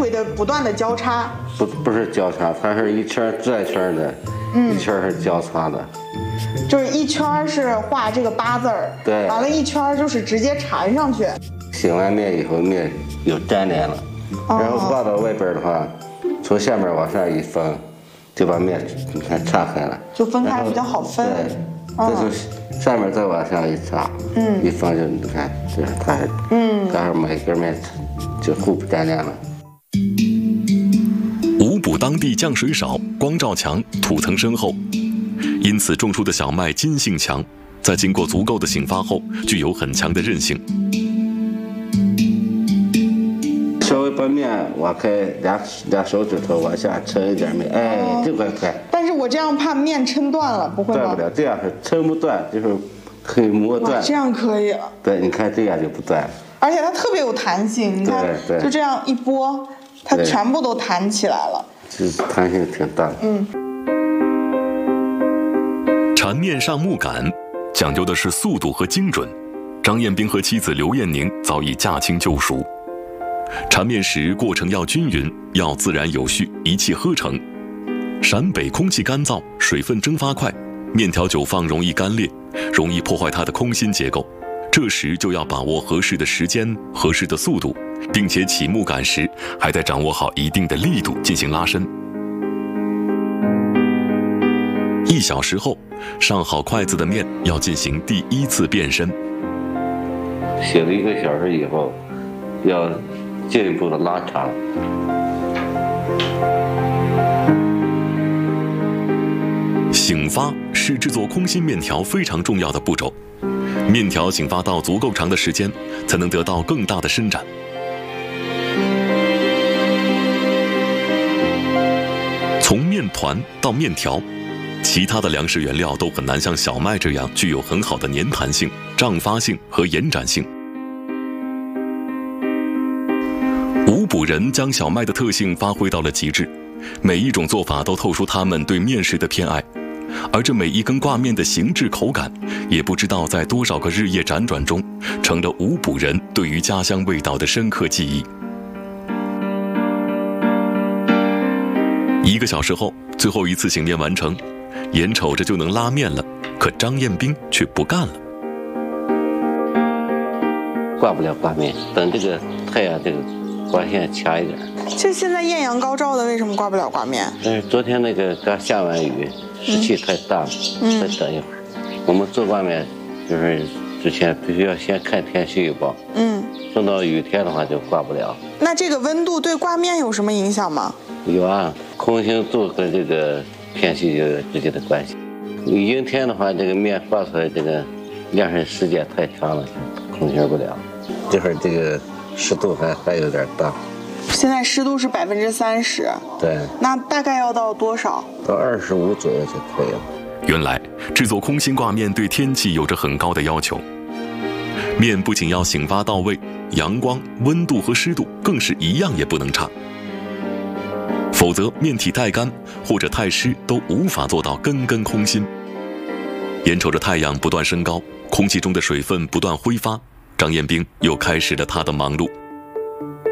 回的不断的交叉。 不是交叉，它是一圈这圈的，一圈是交叉的。 就是一圈是画这个8字儿， 对， 完了一圈就是直接缠上去。 醒完面以后，面有粘连了，然后挂到外边的话，从下面往上一封，就把面你看岔开了， 就分开比较好分。 对，再从上面再往上一插，一封就你看，就是它，刚好每根面就互不粘连了。 吴堡当地降水少，光照强，土层深厚，因此种出的小麦筋性强，在经过足够的醒发后，具有很强的韧性。 稍微把面挖开，俩手指头往下抻一点面，哎，这块快。 但是我这样怕面抻断了，不会吗？ 断不了，这样是抻不断，就是可以磨断。 这样可以。 对，你看这样就不断。 而且它特别有弹性，你看，就这样一拨，它全部都弹起来了。 这弹性挺大的。 缠面上木杆，讲究的是速度和精准。张彦斌和妻子刘艳宁早已驾轻就熟。缠面时过程要均匀，要自然有序，一气呵成。陕北空气干燥，水分蒸发快，面条久放容易干裂，容易破坏它的空心结构。这时就要把握合适的时间、合适的速度，并且起木杆时还得掌握好一定的力度进行拉伸。1小时后，上好筷子的面要进行第1次变身。 醒了1个小时以后，要进一步的拉长。 醒发是制作空心面条非常重要的步骤，面条醒发到足够长的时间，才能得到更大的伸展。从面团到面条，其他的粮食原料都很难像小麦这样具有很好的粘弹性、胀发性和延展性。吴堡人将小麦的特性发挥到了极致，每一种做法都透出他们对面食的偏爱，而这每一根挂面的形制口感，也不知道在多少个日夜辗转中，成了吴堡人对于家乡味道的深刻记忆。1个小时后，最后一次醒面完成，眼瞅着就能拉面了，可张彦斌却不干了。 挂不了挂面，等这个太阳这个光线强一点。 这现在艳阳高照的，为什么挂不了挂面？ 但是昨天那个刚下完雨，湿气太大了，再等一会儿。我们做挂面就是之前必须要先看天气预报，碰到雨天的话就挂不了。 那这个温度对挂面有什么影响吗？ 有啊，空心度和这个天气有直接的关系。阴天的话，这个面挂出来这个晾晒时间太长了，空心不了。这会儿这个湿度还有点大。 现在湿度是30%。 对。 那大概要到多少？ 到25左右就可以了。 原来制作空心挂面对天气有着很高的要求，面不仅要醒发到位，阳光、温度和湿度更是一样也不能差，否则面体太干或者太湿都无法做到根根空心。眼瞅着太阳不断升高，空气中的水分不断挥发，张彦斌又开始了他的忙碌。